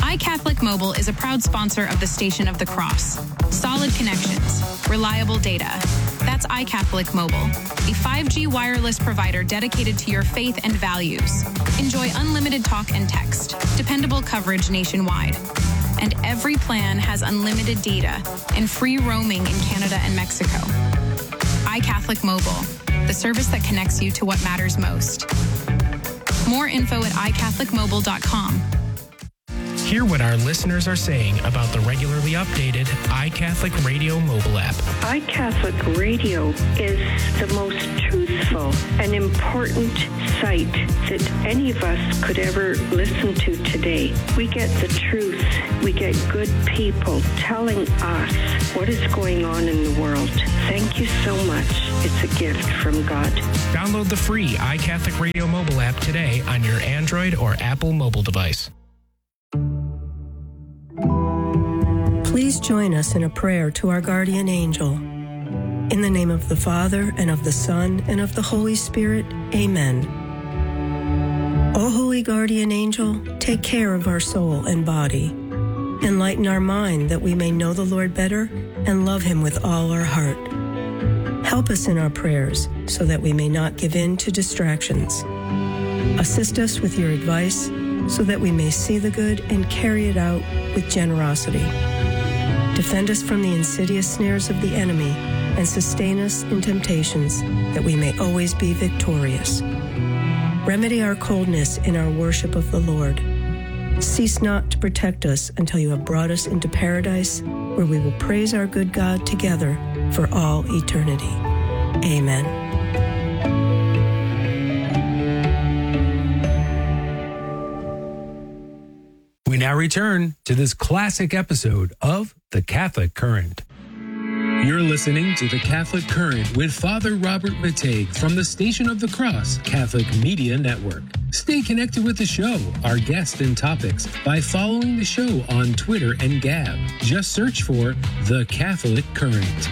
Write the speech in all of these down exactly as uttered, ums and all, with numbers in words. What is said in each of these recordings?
iCatholic Mobile is a proud sponsor of the Station of the Cross. Solid connections, reliable data. That's iCatholic Mobile, a five G wireless provider dedicated to your faith and values. Enjoy unlimited talk and text, dependable coverage nationwide. And every plan has unlimited data and free roaming in Canada and Mexico. iCatholic Mobile, the service that connects you to what matters most. More info at i catholic mobile dot com. Hear what our listeners are saying about the regularly updated iCatholic Radio mobile app. iCatholic Radio is the most truthful and important site that any of us could ever listen to today. We get the truth. We get good people telling us what is going on in the world. Thank you so much. It's a gift from God. Download the free iCatholic Radio mobile app today on your Android or Apple mobile device. Please join us in a prayer to our guardian angel. In the name of the Father, and of the Son, and of the Holy Spirit, amen. O holy guardian angel, take care of our soul and body. Enlighten our mind that we may know the Lord better and love him with all our heart. Help us in our prayers so that we may not give in to distractions. Assist us with your advice so that we may see the good and carry it out with generosity. Defend us from the insidious snares of the enemy and sustain us in temptations that we may always be victorious. Remedy our coldness in our worship of the Lord. Cease not to protect us until you have brought us into paradise, where we will praise our good God together for all eternity. Amen. We now return to this classic episode of The Catholic Current. You're listening to The Catholic Current with Father Robert Matej from the Station of the Cross Catholic Media Network. Stay connected with the show, our guests and topics, by following the show on Twitter and Gab. Just search for The Catholic Current.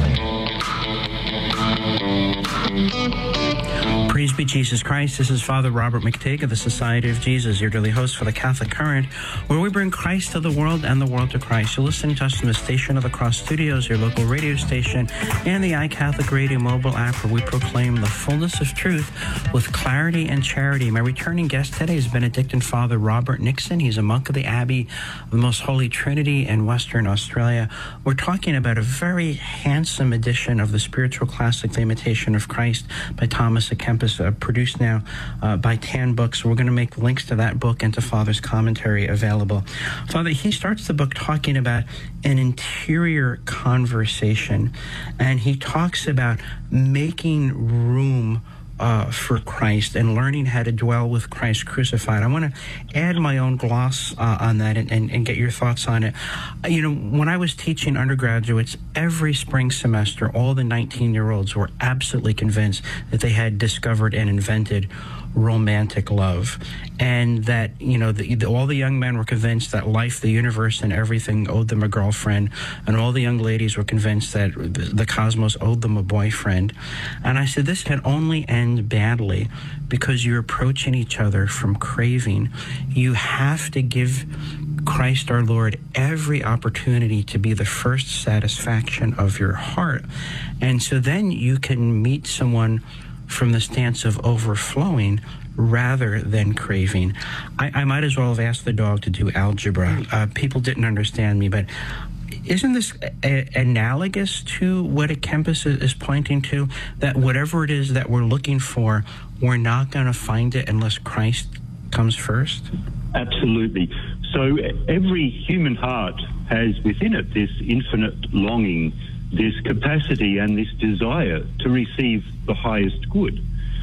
Praise be Jesus Christ. This is Father Robert Matej of the Society of Jesus, your daily host for the Catholic Current, where we bring Christ to the world and the world to Christ. You're listening to us from the Station of the Cross Studios, your local radio station, and the iCatholic Radio mobile app, where we proclaim the fullness of truth with clarity and charity. My returning guest today is Benedictine Father Robert Nixon. He's a monk of the Abbey of the Most Holy Trinity in Western Australia. We're talking about a very handsome edition of the spiritual classic, The Imitation of Christ, by Thomas à Kempis, uh, produced now uh, by Tan Books. We're going to make links to that book and to Father's commentary available. Father, he starts the book talking about an interior conversation, and he talks about making room Uh, for Christ and learning how to dwell with Christ crucified. I want to add my own gloss uh, on that and, and, and get your thoughts on it. Uh, you know, when I was teaching undergraduates, every spring semester, all the nineteen-year-olds were absolutely convinced that they had discovered and invented romantic love, and that, you know, the, the, all the young men were convinced that life, the universe, and everything owed them a girlfriend, and all the young ladies were convinced that the, the cosmos owed them a boyfriend. And I said, this can only end badly because you're approaching each other from craving. You have to give Christ our Lord every opportunity to be the first satisfaction of your heart. And so then you can meet someone from the stance of overflowing rather than craving. I, I might as well have asked the dog to do algebra. Uh, people didn't understand me, but isn't this a, analogous to what a Kempis is, is pointing to? That whatever it is that we're looking for, we're not going to find it unless Christ comes first? Absolutely. So every human heart has within it this infinite longing, this capacity and this desire to receive the highest good.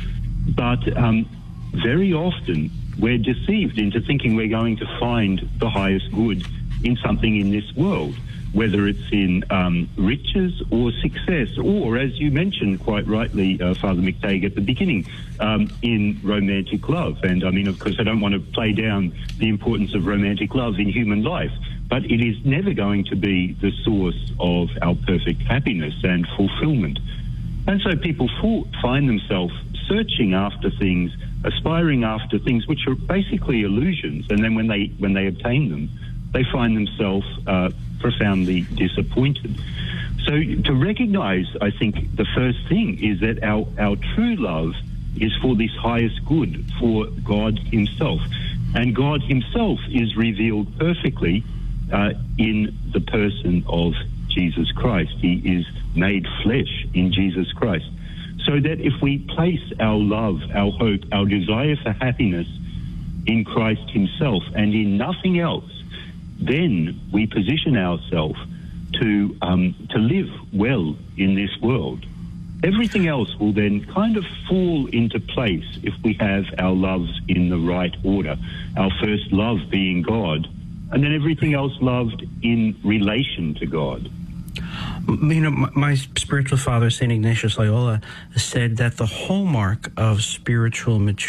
But um, very often we're deceived into thinking we're going to find the highest good in something in this world, whether it's in um, riches or success, or, as you mentioned quite rightly, uh, Father McTague, at the beginning, um, in romantic love. And I mean, of course, I don't want to play down the importance of romantic love in human life, but it is never going to be the source of our perfect happiness and fulfillment. And so people for, find themselves searching after things aspiring after things which are basically illusions, and then when they when they obtain them, they find themselves uh, profoundly disappointed. So to recognize, I think, the first thing is that our, our true love is for this highest good, for God himself. And God himself is revealed perfectly uh, in the person of Jesus Christ. He is made flesh in Jesus Christ. So that if we place our love, our hope, our desire for happiness in Christ himself and in nothing else, then we position ourselves to um, to live well in this world. Everything else will then kind of fall into place if we have our loves in the right order. Our first love being God, and then everything else loved in relation to God. You know, my spiritual father, Saint Ignatius Loyola, said that the hallmark of spiritual maturity